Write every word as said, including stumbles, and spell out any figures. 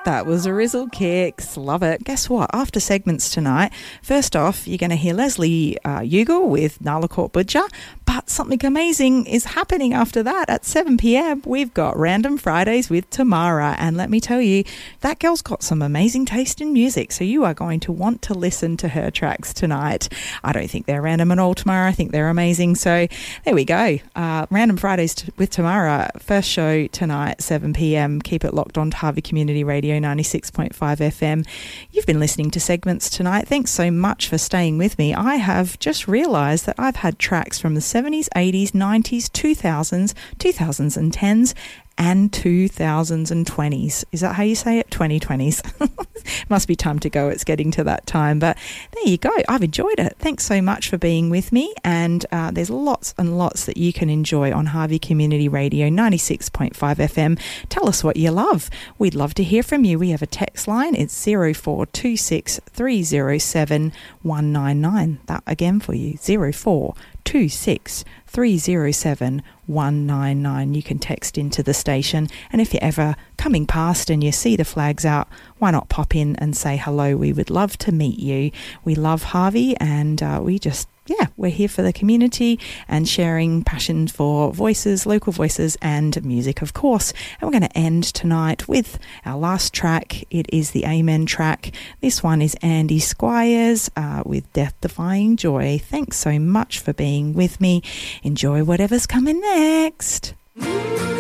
That was Rizzle Kicks. Love it. Guess what? After segments tonight, first off, you're going to hear Leslie uh, Ugal with Nalakort Budja, but something amazing is happening after that. At seven p.m, we've got Random Fridays with Tamara, and let me tell you, that girl's got some amazing taste in music, so you are going to want to listen to her tracks tonight. I don't think they're random at all, Tamara. I think they're amazing. So there we go. Uh, Random Fridays t- with Tamara, first show tonight, seven p.m. Keep it locked on to Harvey Community Radio ninety-six point five F M. You've been listening to segments tonight. Thanks so much for staying with me. I have just realised that I've had tracks from the seventies, eighties, nineties, two thousands, twenty tens and two thousands twenties. Is that how you say it? twenty twenties. Must be time to go. It's getting to that time. But there you go. I've enjoyed it. Thanks so much for being with me. And uh, there's lots and lots that you can enjoy on Harvey Community Radio ninety-six point five F M. Tell us what you love. We'd love to hear from you. We have a text line. It's zero four two six three zero seven one nine nine. That again for you. zero four two six three zero seven one nine nine. You can text into the station, and if you're ever coming past and you see the flags out, why not pop in and say hello? We would love to meet you. We love Harvey, and uh, we just yeah, we're here for the community and sharing passion for voices, local voices and music, of course. And we're going to end tonight with our last track. It is the Amen track. This one is Andy Squires uh, with Death Defying Joy. Thanks so much for being with me. Enjoy whatever's coming next.